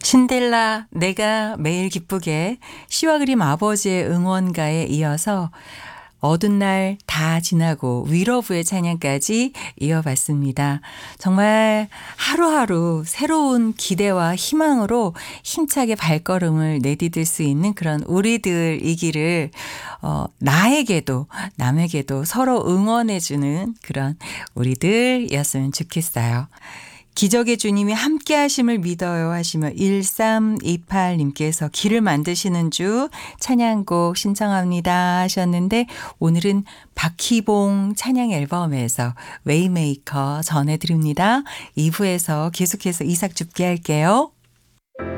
신델라 내가 매일 기쁘게 시와 그림 아버지의 응원가에 이어서 어두운 날 다 지나고 위러브의 찬양까지 이어봤습니다. 정말 하루하루 새로운 기대와 희망으로 힘차게 발걸음을 내디딜 수 있는 그런 우리들이기를 나에게도 남에게도 서로 응원해주는 그런 우리들이었으면 좋겠어요. 기적의 주님이 함께 하심을 믿어요 하시며 1328님께서 길을 만드시는 주 찬양곡 신청합니다 하셨는데 오늘은 박희봉 찬양 앨범에서 웨이메이커 전해드립니다. 2부에서 계속해서 이삭 줍게 할게요.